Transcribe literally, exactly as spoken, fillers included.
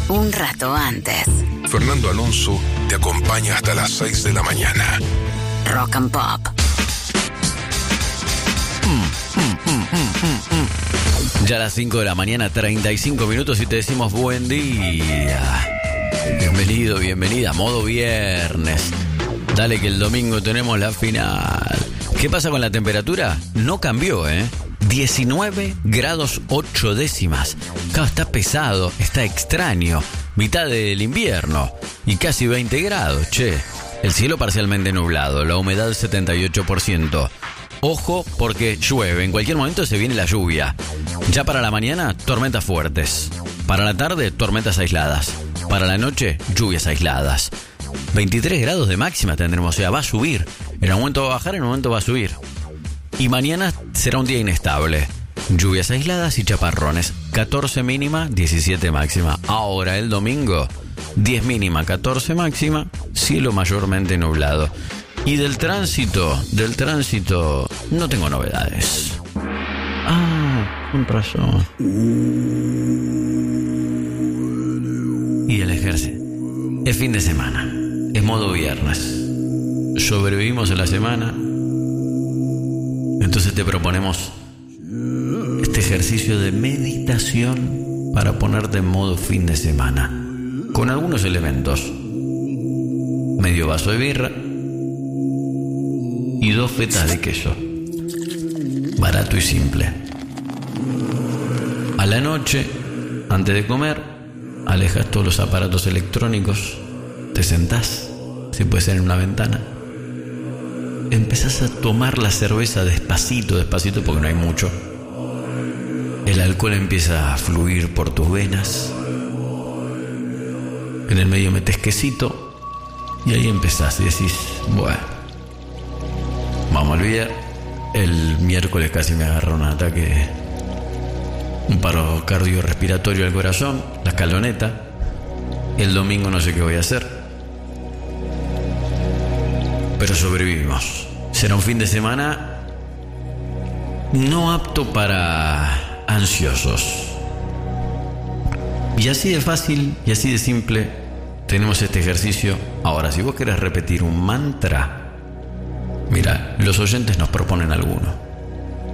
un rato antes. Fernando Alonso te acompaña hasta las seis de la mañana. Rock and Pop. Mm, mm, mm, mm, mm, mm. Ya a las cinco de la mañana, treinta y cinco minutos, y te decimos buen día. Bienvenido, bienvenida, modo viernes. Dale que el domingo tenemos la final. ¿Qué pasa con la temperatura? No cambió, ¿eh? diecinueve grados ocho décimas. Claro, está pesado, está extraño. Mitad del invierno y casi veinte grados, che. El cielo parcialmente nublado, la humedad setenta y ocho por ciento. Ojo porque llueve, en cualquier momento se viene la lluvia. Ya para la mañana, tormentas fuertes. Para la tarde, tormentas aisladas. Para la noche, lluvias aisladas. veintitrés grados de máxima tendremos, o sea, va a subir. En un momento va a bajar, en un momento va a subir. Y mañana será un día inestable. Lluvias aisladas y chaparrones. catorce mínima, diecisiete máxima. Ahora el domingo, diez mínima, catorce máxima. Cielo mayormente nublado. Y del tránsito, del tránsito, no tengo novedades. Ah, con razón. Y el ejército. Es fin de semana. Es modo viernes. Sobrevivimos en la semana. Entonces te proponemos este ejercicio de meditación para ponerte en modo fin de semana, con algunos elementos: medio vaso de birra y dos fetas de queso. Barato y simple. A la noche, antes de comer, alejas todos los aparatos electrónicos, te sentás, si puede ser en una ventana, empezás a tomar la cerveza despacito, despacito, porque no hay mucho. El alcohol empieza a fluir por tus venas. En el medio metes quesito y ahí empezás y decís, bueno, vamos a olvidar. El miércoles casi me agarra un ataque, un paro cardiorrespiratorio al corazón, la escaloneta. El domingo no sé qué voy a hacer, pero sobrevivimos. Será un fin de semana no apto para ansiosos. Y así de fácil y así de simple tenemos este ejercicio. Ahora, si vos querés repetir un mantra, mira, los oyentes nos proponen alguno.